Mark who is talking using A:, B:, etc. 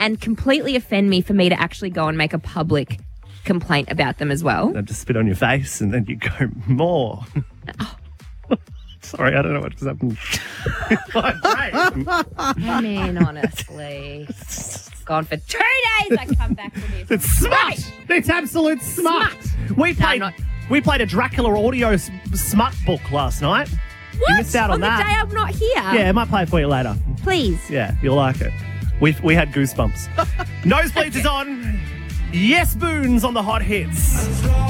A: and completely offend me for me to actually go and make a public complaint about them as well.
B: They'll just spit on your face and then you go, more. Sorry, I don't know what just happened.
A: I mean, honestly. Gone for 2 days, I come back to this.
B: It's smut! It's absolute smut! We played a Dracula audio smut book last night.
A: What?
B: You missed out on that.
A: the day I'm not here?
B: Yeah, I might play it for you later.
A: Please.
B: Yeah, you'll like it. We had goosebumps. Nosebleeds is on. Yes, Boons on the hot hits.